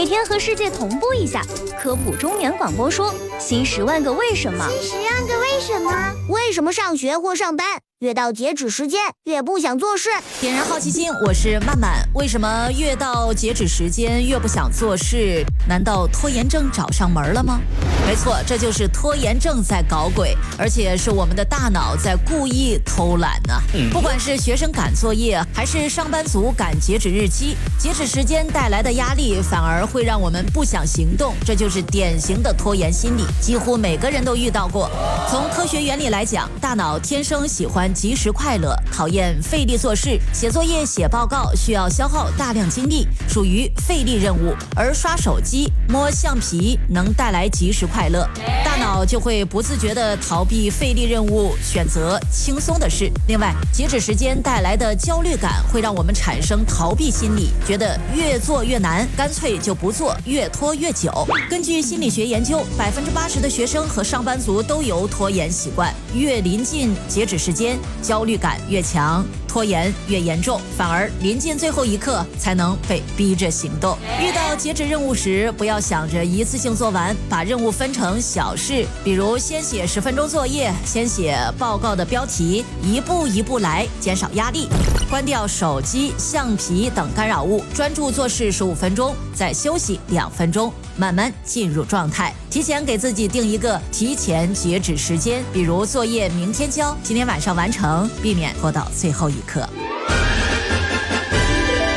每天和世界同步一下，科普中原广播说新10万个为什么。 新10万个为什么？为什么上学或上班越到截止时间越不想做事？ 点燃好奇心，我是曼曼。为什么越到截止时间越不想做事？难道拖延症找上门了吗？没错，这就是拖延症在搞鬼，而且是我们的大脑在故意偷懒呢。不管是学生赶作业，还是上班族赶截止日期，截止时间带来的压力反而会让我们不想行动，这就是典型的拖延心理，几乎每个人都遇到过。从科学原理来讲，大脑天生喜欢及时快乐，讨厌费力做事，写作业、写报告需要消耗大量精力，属于费力任务，而刷手机、摸橡皮能带来及时快乐，大脑就会不自觉地逃避费力任务，选择轻松的事。另外，截止时间带来的焦虑感会让我们产生逃避心理，觉得越做越难，干脆就不做，越拖越久。根据心理学研究，80%的学生和上班族都有拖延习惯，越临近截止时间，焦虑感越强，拖延越严重，反而临近最后一刻才能被逼着行动。遇到截止任务时，不要想着一次性做完，把任务分成小事，比如先写10分钟作业，先写报告的标题，一步一步来，减少压力。关掉手机、橡皮等干扰物，专注做事15分钟，再休息2分钟，慢慢进入状态。提前给自己定一个提前截止时间，比如作业明天交，今天晚上完成，避免拖到最后一刻。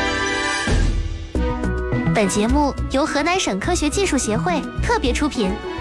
本节目由河南省科学技术协会特别出品。